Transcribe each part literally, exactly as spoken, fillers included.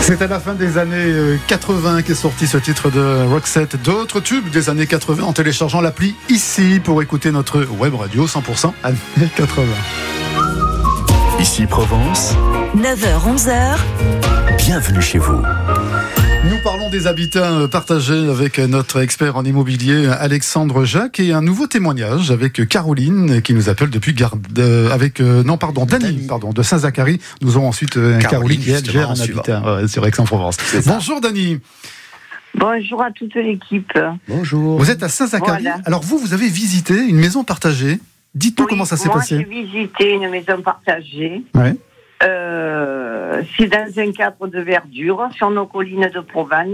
C'est à la fin des années quatre-vingts qu'est sorti ce titre de Roxette. D'autres tubes des années quatre-vingts en téléchargeant l'appli ici pour écouter notre web radio cent pour cent années quatre-vingts. Ici Provence, neuf heures onze heures. Bienvenue chez vous. Nous parlons des habitats partagés avec notre expert en immobilier Alexandre Jacques et un nouveau témoignage avec Caroline qui nous appelle depuis Garde, euh, avec euh, non pardon Dany pardon de Saint-Zacharie. Nous aurons ensuite euh, Caroline, Caroline qui elle gère un habitat euh, sur Aix-en-Provence. Bonjour Dany. Bonjour à toute l'équipe. Bonjour. Vous êtes à Saint-Zacharie. Voilà. Alors vous, vous avez visité une maison partagée. Dites-nous oui, comment ça s'est moi, passé. Moi, j'ai visité une maison partagée. Ouais. Euh, c'est dans un cadre de verdure sur nos collines de Provence.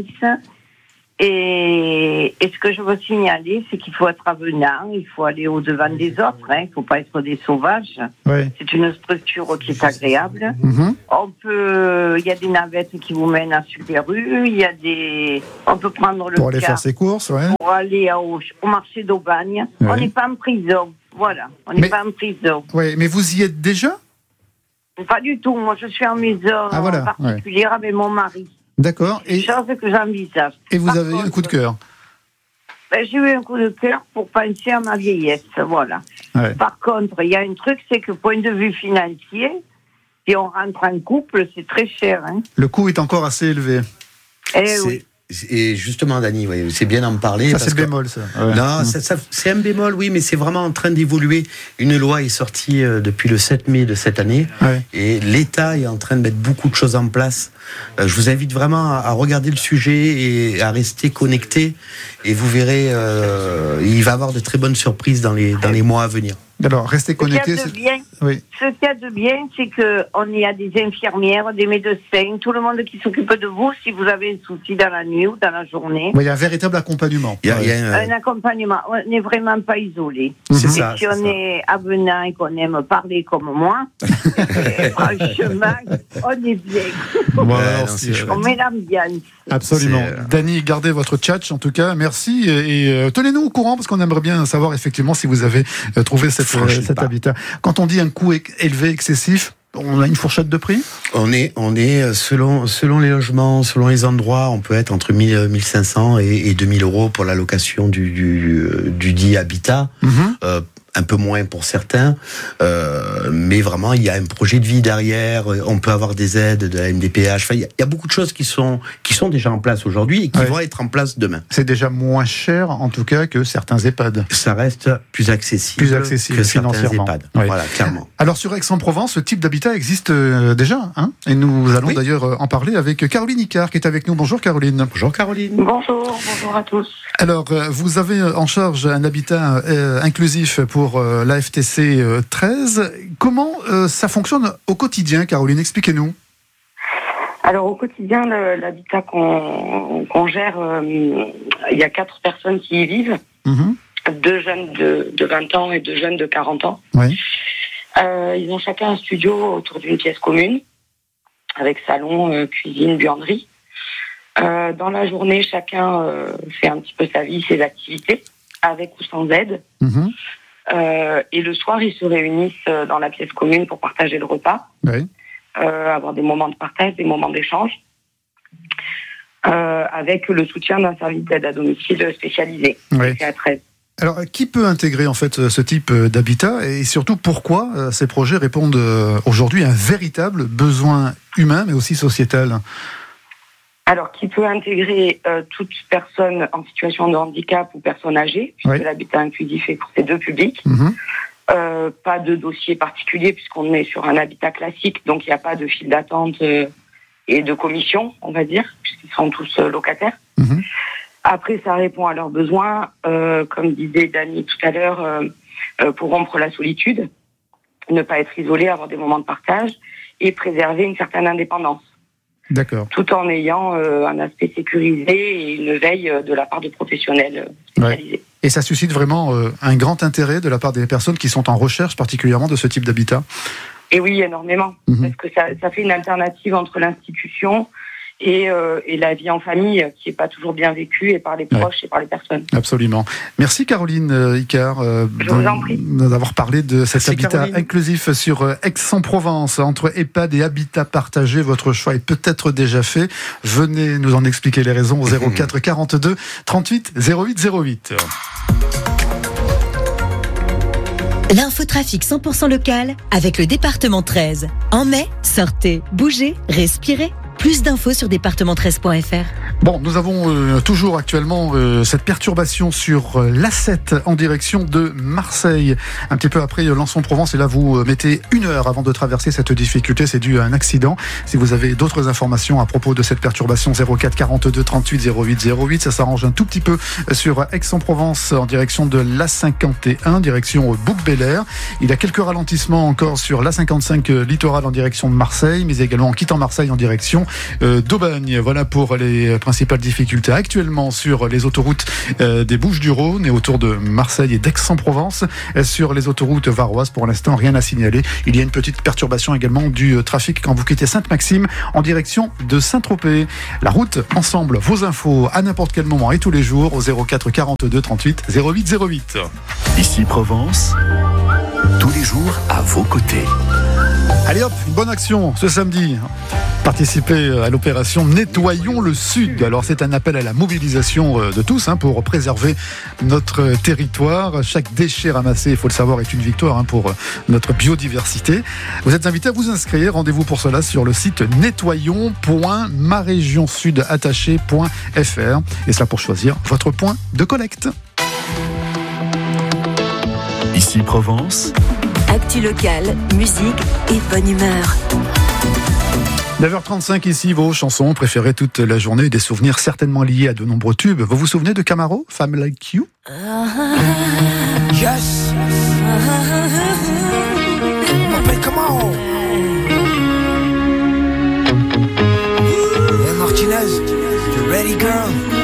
Et, et ce que je veux signaler, c'est qu'il faut être avenant, il faut aller au-devant des autres, hein, il ne faut pas être des sauvages. Ouais. C'est une structure qui est agréable. Mm-hmm. On peut, il y a des navettes qui vous mènent à Super U, il y a des, on peut prendre le pour aller faire ses courses, ouais. Pour aller au, au marché d'Aubagne. Ouais. On n'est pas en prison, voilà, on n'est pas en prison. Ouais, mais vous y êtes déjà ? Pas du tout. Moi, je suis en maison ah, voilà. particulière ouais. avec mon mari. D'accord. C'est une chose que j'envisage. Et vous Par avez contre, eu un coup de cœur ? ben, j'ai eu un coup de cœur pour penser à ma vieillesse. Voilà. Ouais. Par contre, il y a un truc, c'est que point de vue financier, si on rentre en couple, c'est très cher. Hein. Le coût est encore assez élevé. Eh c'est... oui. Et justement, Dany, oui, c'est bien d'en parler. Ça, parce c'est que... le bémol, ça. Ouais. Non, ça, ça, c'est un bémol, oui, mais c'est vraiment en train d'évoluer. Une loi est sortie euh, depuis le sept mai de cette année. Ouais. Et l'État est en train de mettre beaucoup de choses en place. Euh, je vous invite vraiment à, à regarder le sujet et à rester connecté. Et vous verrez, euh, il va y avoir de très bonnes surprises dans les, dans les mois à venir. Alors, restez connectés. Ce qu'il y a de bien, oui. ce qu'il y a de bien, c'est qu'on y a des infirmières, des médecins, tout le monde qui s'occupe de vous si vous avez un souci dans la nuit ou dans la journée. Oui, il y a un véritable accompagnement. Il y a, il y a un... un accompagnement. On n'est vraiment pas isolé. C'est et ça. Si c'est on ça. est avenant et qu'on aime parler comme moi, franchement, on est bien. Bon, ouais, alors, non, c'est on met l'ambiance. Absolument. C'est... Dany, gardez votre tchatch en tout cas. Merci et, et euh, tenez-nous au courant parce qu'on aimerait bien savoir effectivement si vous avez euh, trouvé cette, euh, cet habitat. Quand on dit un coût élevé, excessif, on a une fourchette de prix ? On est, on est selon, selon les logements, selon les endroits, on peut être entre mille, mille cinq cents et, et deux mille euros pour la location du, du, du dit habitat. Mm-hmm. Euh, un peu moins pour certains, euh, mais vraiment il y a un projet de vie derrière. On peut avoir des aides de la M D P H. Enfin, il y, y a beaucoup de choses qui sont qui sont déjà en place aujourd'hui et qui ouais. vont être en place demain. C'est déjà moins cher en tout cas que certains EHPAD. Ça reste plus accessible, plus accessible que financièrement. Certains EHPAD. Ouais. Voilà, clairement. Alors sur Aix-en-Provence, ce type d'habitat existe euh, déjà, hein, et nous allons oui. d'ailleurs euh, en parler avec Caroline Icard qui est avec nous. Bonjour Caroline. Bonjour Caroline. Bonjour, bonjour à tous. Alors euh, vous avez en charge un habitat euh, inclusif pour euh, l'A F T C treize. Comment euh, ça fonctionne au quotidien, Caroline ? Expliquez-nous. Alors au quotidien, le, l'habitat qu'on, qu'on gère, euh, il y a quatre personnes qui y vivent. Mmh. Deux jeunes de, de vingt ans et deux jeunes de quarante ans. Oui. Euh, ils ont chacun un studio autour d'une pièce commune, avec salon, euh, cuisine, buanderie. Euh, dans la journée, chacun euh, fait un petit peu sa vie, ses activités, avec ou sans aide. Mmh. Euh, et le soir, ils se réunissent dans la pièce commune pour partager le repas, oui. euh, avoir des moments de partage, des moments d'échange, euh, avec le soutien d'un service d'aide à domicile spécialisé. Oui. C'est à treize. Alors, qui peut intégrer en fait ce type d'habitat et surtout pourquoi ces projets répondent aujourd'hui à un véritable besoin humain mais aussi sociétal ? Alors, qui peut intégrer euh, toute personne en situation de handicap ou personne âgée, puisque oui. l'habitat inclusif est pour ces deux publics. Mmh. Euh, pas de dossier particulier, puisqu'on est sur un habitat classique, donc il n'y a pas de file d'attente euh, et de commission, on va dire, puisqu'ils sont tous euh, locataires. Mmh. Après, ça répond à leurs besoins, euh, comme disait Dany tout à l'heure, euh, euh, pour rompre la solitude, ne pas être isolé, avoir des moments de partage et préserver une certaine indépendance. D'accord. Tout en ayant euh, un aspect sécurisé et une veille euh, de la part de professionnels spécialisés. Ouais. Et ça suscite vraiment euh, un grand intérêt de la part des personnes qui sont en recherche particulièrement de ce type d'habitat ? Et oui, énormément. Mmh. Parce que ça, ça fait une alternative entre l'institution et, euh, et la vie en famille qui n'est pas toujours bien vécue et par les proches ouais. et par les personnes. Absolument. Merci Caroline euh, Icard euh, Je vous en prie. d'avoir parlé de cet Merci habitat Caroline. inclusif sur euh, Aix-en-Provence. Entre EHPAD et habitat partagé, votre choix est peut-être déjà fait. Venez nous en expliquer les raisons au zéro quatre quarante-deux trente-huit zéro huit zéro huit. L'infotrafic cent pour cent local avec le département treize. En mai, sortez, bougez, respirez. Plus d'infos sur département treize point f r. Bon, nous avons euh, toujours actuellement euh, cette perturbation sur euh, l'A sept en direction de Marseille. Un petit peu après euh, Lançon-Provence, et là vous euh, mettez une heure avant de traverser cette difficulté. C'est dû à un accident. Si vous avez d'autres informations à propos de cette perturbation, zéro quatre quarante-deux trente-huit zéro huit zéro huit, ça s'arrange un tout petit peu sur Aix-en-Provence en direction de l'A cinquante et un, direction Bouc-Bel-Air. Il y a quelques ralentissements encore sur l'A cinquante-cinq euh, littoral en direction de Marseille, mais également en quittant Marseille en direction Euh, d'Aubagne. Voilà pour les principales difficultés actuellement sur les autoroutes euh, des Bouches-du-Rhône et autour de Marseille et d'Aix-en-Provence. Sur les autoroutes varoises, pour l'instant, rien à signaler. Il y a une petite perturbation également du trafic quand vous quittez Sainte-Maxime en direction de Saint-Tropez. La route, ensemble, vos infos à n'importe quel moment et tous les jours au zéro quatre quarante-deux trente-huit zéro huit zéro huit. Ici Provence, tous les jours à vos côtés. Allez hop, une bonne action ce samedi. Participez à l'opération Nettoyons le Sud. Alors c'est un appel à la mobilisation de tous hein, pour préserver notre territoire. Chaque déchet ramassé, il faut le savoir, est une victoire hein, pour notre biodiversité. Vous êtes invité à vous inscrire. Rendez-vous pour cela sur le site nettoyons point ma région sud attaché point f r. Et cela pour choisir votre point de collecte. Ici Provence. Actu locale, musique et bonne humeur. neuf heures trente-cinq ici, vos chansons préférées toute la journée, des souvenirs certainement liés à de nombreux tubes. Vous vous souvenez de Camaro, Femme Like You? Yes. M'appelle Camaro. Hey Martinez, you ready girl?